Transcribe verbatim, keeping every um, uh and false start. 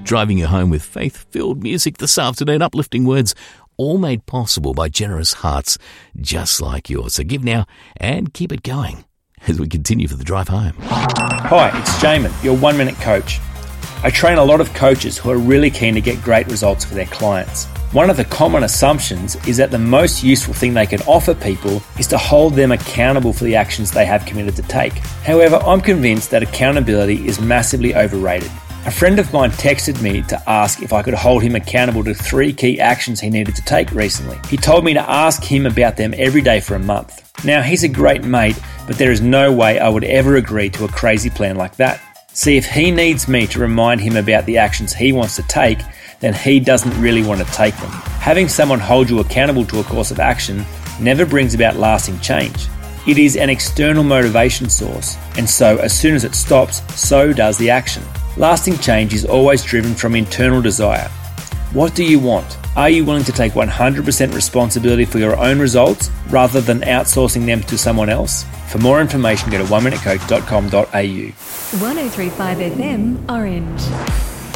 driving you home with faith-filled music this afternoon, uplifting words, all made possible by generous hearts just like yours. So give now and keep it going as we continue for the drive home. Hi, it's Jamin, your one-minute coach. I train a lot of coaches who are really keen to get great results for their clients. One of the common assumptions is that the most useful thing they can offer people is to hold them accountable for the actions they have committed to take. However, I'm convinced that accountability is massively overrated. A friend of mine texted me to ask if I could hold him accountable to three key actions he needed to take recently. He told me to ask him about them every day for a month. Now, he's a great mate, but there is no way I would ever agree to a crazy plan like that. See, if he needs me to remind him about the actions he wants to take, then he doesn't really want to take them. Having someone hold you accountable to a course of action never brings about lasting change. It is an external motivation source, and so as soon as it stops, so does the action. Lasting change is always driven from internal desire. What do you want? Are you willing to take one hundred percent responsibility for your own results rather than outsourcing them to someone else? For more information, go to one minute coach dot com dot a u. one oh three point five F M, Orange.